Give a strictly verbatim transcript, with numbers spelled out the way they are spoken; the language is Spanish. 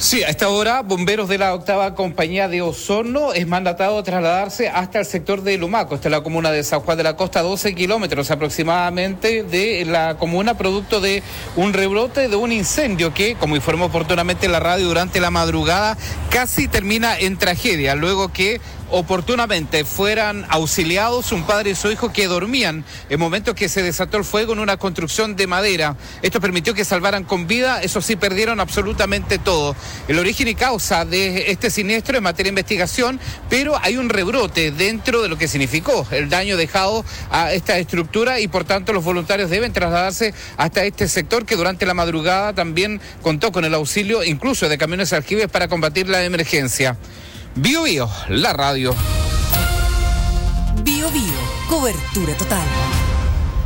Sí, a esta hora, bomberos de la octava compañía de Osorno es mandatado trasladarse hasta el sector de Lumaco, esta es la comuna de San Juan de la Costa, doce kilómetros aproximadamente de la comuna, producto de un rebrote de un incendio que, como informó oportunamente la radio durante la madrugada, casi termina en tragedia, luego que oportunamente fueran auxiliados un padre y su hijo que dormían en momentos que se desató el fuego en una construcción de madera. Esto permitió que salvaran con vida, eso sí, perdieron absolutamente todo. El origen y causa de este siniestro en materia de investigación, pero hay un rebrote dentro de lo que significó el daño dejado a esta estructura y por tanto los voluntarios deben trasladarse hasta este sector que durante la madrugada también contó con el auxilio incluso de camiones aljibes para combatir la emergencia. Bio Bio, la radio. Bio Bio, cobertura total.